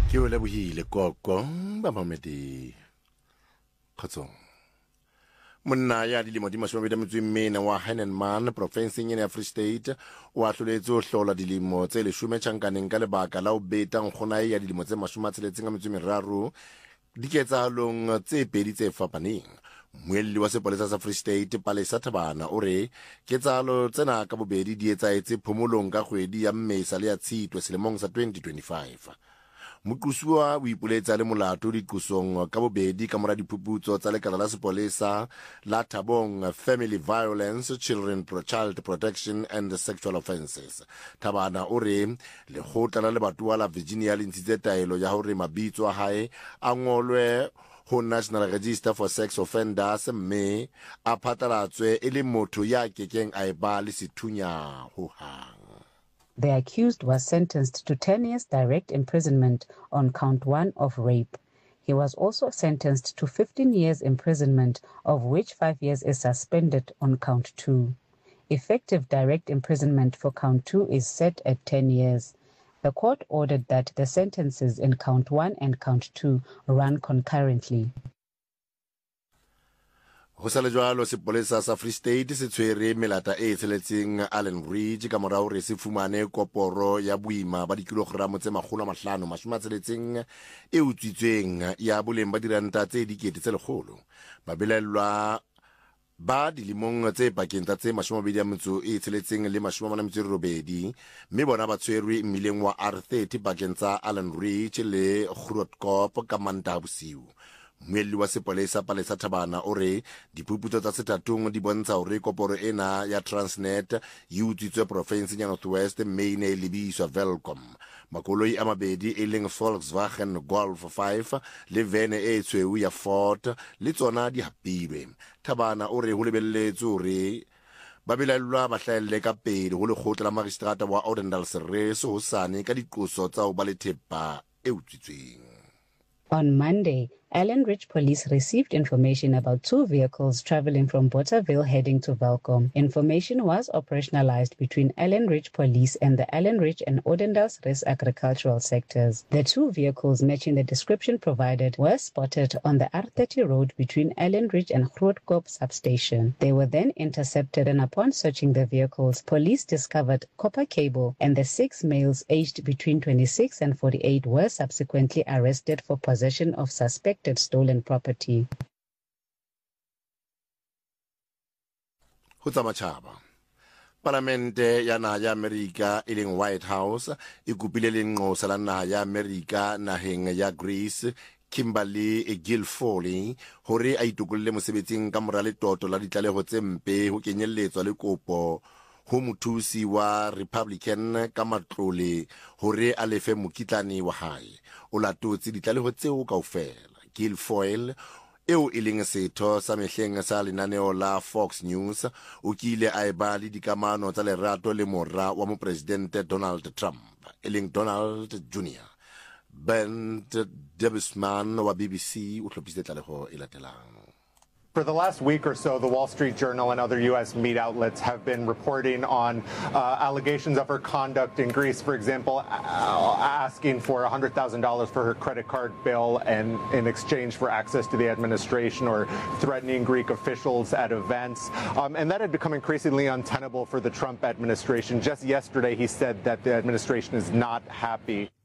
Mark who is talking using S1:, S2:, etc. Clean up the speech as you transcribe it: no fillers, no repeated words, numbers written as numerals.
S1: ke o lebohile koko ba mamedi khatsong monna ya dilemo di 24 wa Hennenman provinceng ya Free State o ahloletse o hlola dilemo tse 10 tjhankaneng ka lebaka la o betang kgonae ya dilemo tse 63 diketsahalong tse pedi tse fapaneng. Moelli wa sepolesa sa Free State Palesa Thabana o re ketsahalo tsena ka bobedi di etsaetse phomolong ka kgwedi ya Mmesa le ya Tshitwe selemong sa 2025. Moqosuwa o ipoletsa le molato diqosong ka bobedi ka mora diphuputso tsa lekala la sepolesa la Thabong Family Violence, Child Protection and Sexual Offences. Thabana o re lekgotla la lebatowa la Virginia le ntshitse taelo ya hore mabitso a hae a ngolwe ho National Register for Sex Offenders mme a phatlalatswe e le motho ya kekeng a eba le sethunya ho hang.
S2: The accused was sentenced to 10 years direct imprisonment on count 1 of rape. He was also sentenced to 15 years imprisonment, of which 5 years is suspended on count 2. Effective direct imprisonment for count 2 is set at 10 years. The court ordered that the sentences in count 1 and count 2 run concurrently.
S1: Ho sa le jwalo sepolesa sa Free State se tshwere melata e tsheletseng Allen Ridge ka morao re se fumane koporo ya boima ba dikilogramo tse 560 e utswitsweng ya boleng ba diranta tse dikete tse 100. Babelelwa ba dilimong tse pakeng tsa tse 26 le 48 mme bona ba tshwerwe mmileng wa R30 pakeng tsa Allen Ridge le Grootkop ka Mantaha bosiu. Moelli wa sepolesa Palesa Thabana o re diphuputso tsa setatong di bontsha hore koporo ena ya Transnet e utswitswe provinseng ya North West mme ne lebiswa Welcom. Makoloi a mabedi e leng Volkswagen Golf 5 le vene e tshweu ya Ford le tsona di hapilwe. Thabana o re ho lebelletswe hore babelaellwa ba hlaelle ka pele ho lekgotla la magistrata wa Odendaal-Sereso hosane ka diqoso tsa ho ba le thepa e utswitsweng.
S2: On Monday, Allen Ridge Police received information about 2 vehicles traveling from Botterville heading to Welcome. Information was operationalized between Allen Ridge Police and the Allen Ridge and Odendaal-Sereso agricultural sectors. The 2 vehicles matching the description provided were spotted on the R30 road between Allen Ridge and Grootkop substation. They were then intercepted, and upon searching the vehicles, police discovered copper cable, and the 6 males aged between 26 and 48 were subsequently arrested for possession of suspected stolen property.
S1: Ho tsa matjhaba. Parlamente ya naha ya Amerika e leng White House e kopile lenqosa la naha ya Amerika naheng ya Greece Kimberly Guilfoyle hore a itokolle mosebetsing ka mora letoto la ditlaleho tse mpe ho kenyelletswa le kopo ho mothusi wa Republican ka matlole hore a lefe mokitlane wa hae. O latotse ditlaleho tseo kaofela. Guilfoyle eo e leng setho sa mehleng sa lenaneo la Fox News o kile a eba le dikamano tsa lerato le mora wa mopresidente Donald Trump e leng Donald Jr. Bent Debusman wa BBC o hlophisitse tlaleho e latelang.
S3: For the last week or so, the Wall Street Journal and other U.S. media outlets have been reporting on allegations of her conduct in Greece, for example, asking for $100,000 for her credit card bill and in exchange for access to the administration, or threatening Greek officials at events. And that had become increasingly untenable for the Trump administration. Just yesterday, he said that the administration is not happy.